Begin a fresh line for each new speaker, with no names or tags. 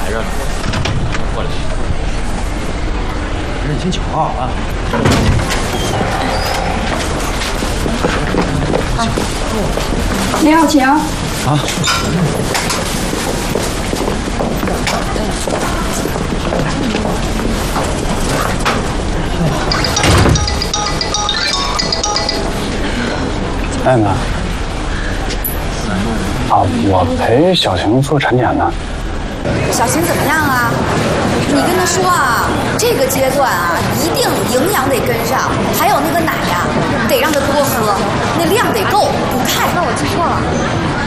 着呢，过来。你先瞧好啊。
李小晴。啊。
哎妈。啊，我陪小晴做产检呢。
小晴怎么样啊？你跟她说啊，这个阶段啊，一定营养得跟上，还有那个奶呀，得让她多喝，那量得够，补钙。
那我记错了。